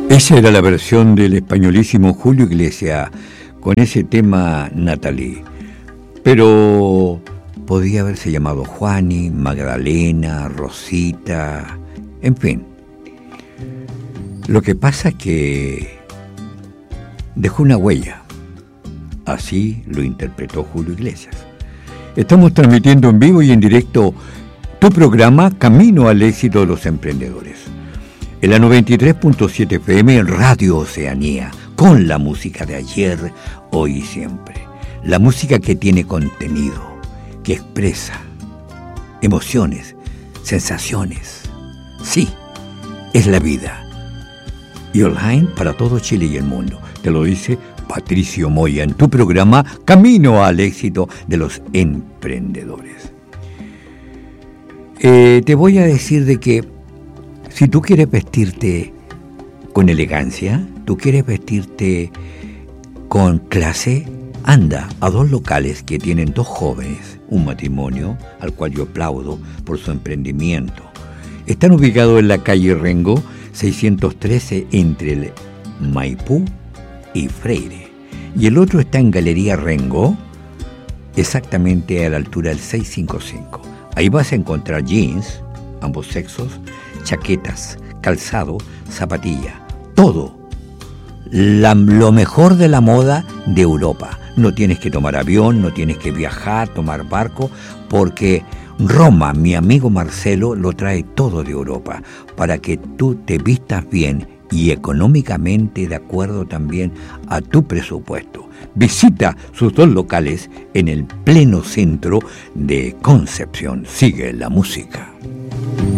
Esa era la versión del españolísimo Julio Iglesias con ese tema Natalie. Pero podía haberse llamado Juani, Magdalena, Rosita, en fin. Lo que pasa es que dejó una huella. Así lo interpretó Julio Iglesias. Estamos transmitiendo en vivo y en directo tu programa Camino al Éxito de los Emprendedores. En la 93.7 FM en Radio Oceanía, con la música de ayer, hoy y siempre. La música que tiene contenido, que expresa emociones, sensaciones. Sí, es la vida. Y online para todo Chile y el mundo. Te lo dice Patricio Moya en tu programa Camino al Éxito de los Emprendedores. Te voy a decir de que si tú quieres vestirte con elegancia, tú quieres vestirte con clase, anda a dos locales que tienen dos jóvenes, un matrimonio al cual yo aplaudo por su emprendimiento. Están ubicados en la calle Rengo 613 entre el Maipú y Freire. Y el otro está en Galería Rengo, exactamente a la altura del 655. Ahí vas a encontrar jeans, ambos sexos, chaquetas, calzado, zapatilla, todo. Lo mejor de la moda de Europa. No tienes que tomar avión, no tienes que viajar, tomar barco, porque Roma, mi amigo Marcelo, lo trae todo de Europa, para que tú te vistas bien y económicamente de acuerdo también a tu presupuesto. Visita sus dos locales en el pleno centro de Concepción. Sigue la música.